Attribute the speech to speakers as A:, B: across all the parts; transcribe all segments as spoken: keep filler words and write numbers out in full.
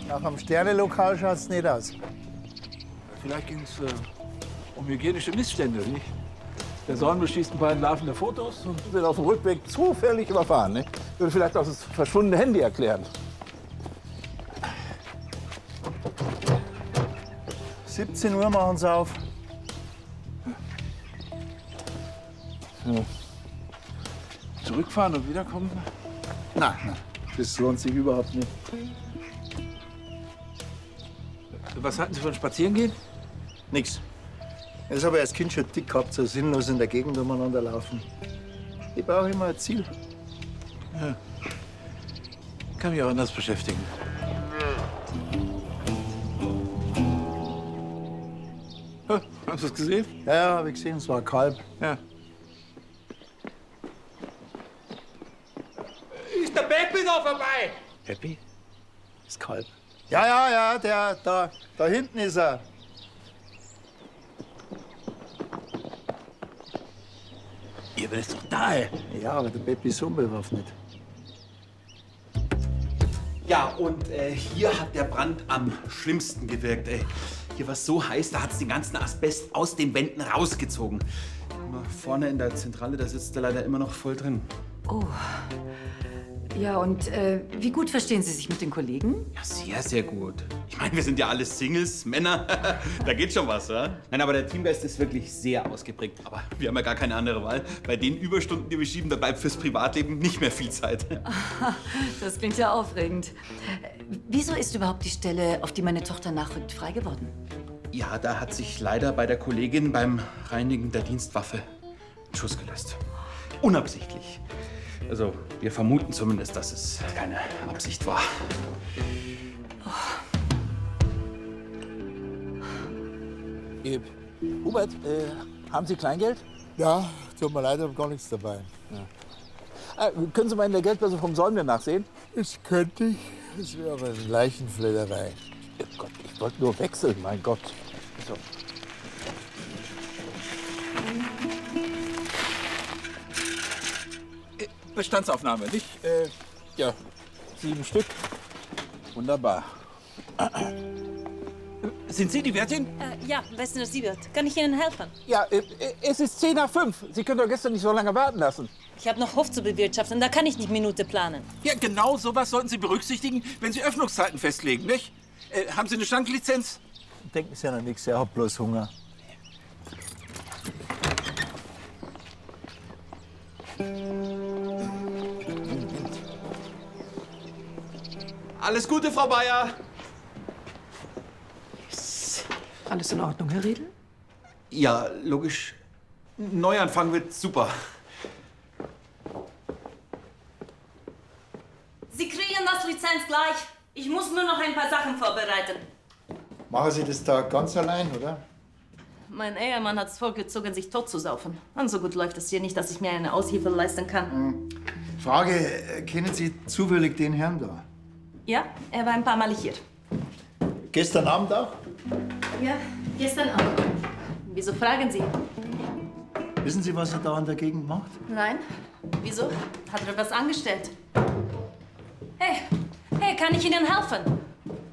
A: Nach einem Sternelokal schaut's nicht aus.
B: Vielleicht ging es äh, um hygienische Missstände, nicht? Der Säumel schießt ein paar entlarvende Fotos und wird auf dem Rückweg zufällig überfahren. Nicht? Würde vielleicht auch das verschwundene Handy erklären.
A: siebzehn Uhr machen sie auf.
B: Ja. Zurückfahren und wiederkommen?
A: Nein, nein, das lohnt sich überhaupt nicht.
B: Was halten Sie von Spazierengehen?
A: Nix. Das habe ich als Kind schon dick gehabt, so sinnlos in der Gegend umeinander laufen. Ich brauche immer ein Ziel.
B: Ja. Kann mich auch anders beschäftigen. Oh, haben Sie es gesehen?
A: Ja, ja, habe ich gesehen, es war ein Kalb.
B: Ja.
C: Ist der Peppi noch vorbei?
B: Happy?
A: Das Kalb. Ja, ja, ja, der, da, da hinten ist er.
B: Ihr wisst doch da, ey.
A: Ja, aber der Peppi ist unbewaffnet.
C: Ja, und äh, hier hat der Brand am schlimmsten gewirkt, ey. Hier war es so heiß, da hat es den ganzen Asbest aus den Wänden rausgezogen. Aber vorne in der Zentrale, da sitzt er leider immer noch voll drin.
D: Oh. Ja, und äh, wie gut verstehen Sie sich mit den Kollegen?
C: Ja, sehr, sehr gut. Ich meine, wir sind ja alle Singles, Männer. Da geht schon was, oder? Nein, aber der Teamgeist ist wirklich sehr ausgeprägt. Aber wir haben ja gar keine andere Wahl. Bei den Überstunden, die wir schieben, da bleibt fürs Privatleben nicht mehr viel Zeit.
D: Das klingt ja aufregend. Wieso ist überhaupt die Stelle, auf die meine Tochter nachrückt, frei geworden?
C: Ja, da hat sich leider bei der Kollegin beim Reinigen der Dienstwaffe ein Schuss gelöst. Unabsichtlich. Also, wir vermuten zumindest, dass es keine Absicht war.
B: Äh, Hubert, äh, haben Sie Kleingeld?
A: Ja, tut mir leid, ich habe gar nichts dabei.
B: Ja. Äh, können Sie mal in der Geldbörse vom Säumler nachsehen?
A: Das könnte ich. Das wäre aber eine Leichenfledderei.
B: Oh Gott, ich wollte nur wechseln, mein Gott. So. Äh, Bestandsaufnahme, nicht? Äh, ja, sieben Stück. Wunderbar. Sind Sie die Wirtin?
E: Äh, ja, Westner Siebert. Kann ich Ihnen helfen?
B: Ja, äh, es ist zehn nach fünf. Sie können doch gestern nicht so lange warten lassen.
E: Ich habe noch Hof zu bewirtschaften, da kann ich nicht Minute planen.
B: Ja, genau sowas sollten Sie berücksichtigen, wenn Sie Öffnungszeiten festlegen, nicht? Äh, haben Sie eine Schanklizenz?
A: Denken Sie an nichts, er hat bloß Hunger.
C: Alles Gute, Frau Bayer!
D: Alles in Ordnung, Herr Riedel?
C: Ja, logisch. Neuanfang wird super.
E: Sie kriegen das Lizenz gleich. Ich muss nur noch ein paar Sachen vorbereiten.
A: Machen Sie das da ganz allein, oder?
E: Mein Ehemann hat es vorgezogen, sich totzusaufen. Und so gut läuft es hier nicht, dass ich mir eine Aushilfe leisten kann.
A: Frage, äh, kennen Sie zufällig den Herrn da?
E: Ja, er war ein paar Mal hier.
A: Gestern Abend auch?
E: Ja, gestern auch. Wieso fragen Sie?
A: Wissen Sie, was er da in der Gegend macht?
E: Nein. Wieso? Hat er was angestellt? Hey, hey, kann ich Ihnen helfen?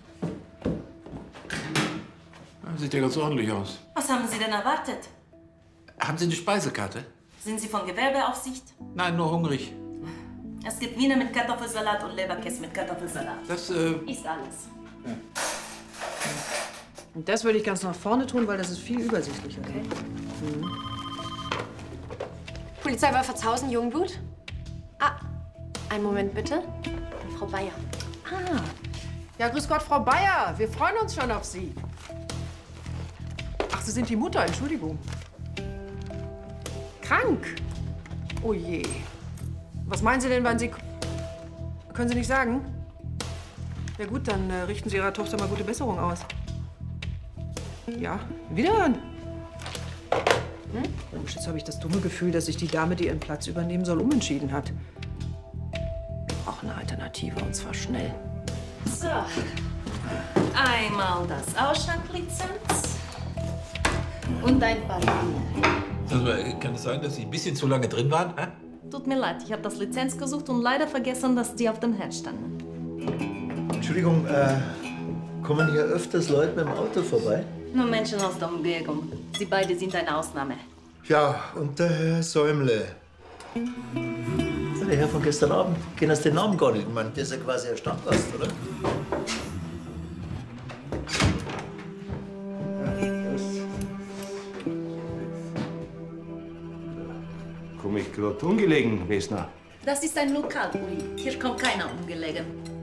B: Sieht ja ganz ordentlich aus.
E: Was haben Sie denn erwartet?
B: Haben Sie eine Speisekarte?
E: Sind Sie von Gewerbeaufsicht?
B: Nein, nur hungrig.
E: Es gibt Wiener mit Kartoffelsalat und Leberkäse mit Kartoffelsalat.
B: Das, äh...
E: Ist alles.
B: Ja.
F: Und das würde ich ganz nach vorne tun, weil das ist viel übersichtlicher.
E: Okay.
F: Mhm.
G: Polizei Wolfertshausen, Jungblut? Ah, einen Moment bitte. Frau Bayer.
F: Ah, ja, grüß Gott, Frau Bayer. Wir freuen uns schon auf Sie. Ach, Sie sind die Mutter, Entschuldigung. Krank? Oh je. Was meinen Sie denn, wann Sie... Können Sie nicht sagen? Ja gut, dann äh, richten Sie Ihrer Tochter mal gute Besserung aus. Ja, wiederhören. Hm? Oh, jetzt habe ich das dumme Gefühl, dass sich die Dame, die ihren Platz übernehmen soll, umentschieden hat. Wir brauchen eine Alternative, und zwar schnell.
E: So. Einmal das Ausschanklizenz. Und ein Papier.
B: Also, kann es sein, dass Sie ein bisschen zu lange drin waren? Hä?
E: Tut mir leid, ich habe das Lizenz gesucht und leider vergessen, dass die auf dem Herd standen.
A: Entschuldigung, äh, Kommen hier öfters Leute mit dem Auto vorbei?
E: Nur Menschen aus der Umgebung. Sie beide sind eine Ausnahme.
A: Ja, und der Herr Säumle. Der Herr von gestern Abend. Kennst du den Namen gar nicht? Ich meine, der ist ja quasi ein Stammgast, oder?
H: Komm ich gerade ungelegen, Wesner?
E: Das ist ein Lokal, Uli. Hier kommt keiner ungelegen.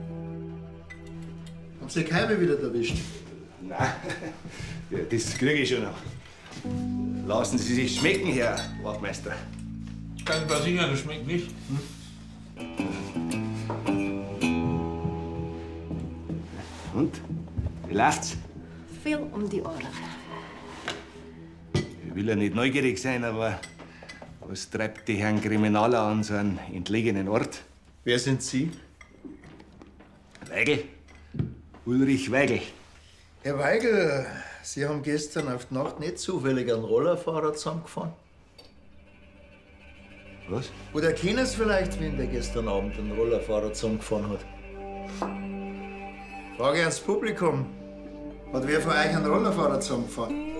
A: Haben Sie Keime wieder erwischt?
H: Nein, ja, das kriege ich schon noch. Lassen Sie sich schmecken, Herr Wachtmeister.
B: Kann ich versichern, das schmeckt nicht.
H: Und? Wie läuft's?
E: Viel um die Ohren.
H: Ich will ja nicht neugierig sein, aber was treibt die Herrn Kriminaler an so einem entlegenen Ort?
A: Wer sind Sie?
H: Weigel. Ulrich Weigel.
A: Herr Weigel, Sie haben gestern auf die Nacht nicht zufällig einen Rollerfahrer zusammengefahren?
H: Was?
A: Oder kennen Sie vielleicht, wen der gestern Abend einen Rollerfahrer zusammengefahren hat? Frage ans Publikum. Hat wer von euch einen Rollerfahrer zusammengefahren?